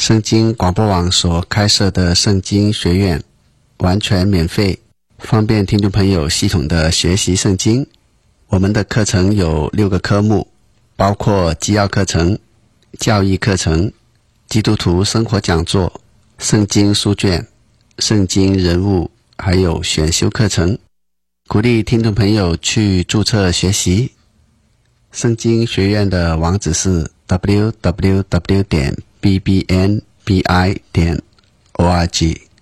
圣经广播网所开设的圣经学院，完全免费，方便听众朋友系统的学习圣经。我们的课程有6个科目，包括基要课程、教义课程、基督徒生活讲座、圣经书卷、圣经人物，还有选修课程。鼓励听众朋友去注册学习。圣经学院的网址是 www.bbnbi.org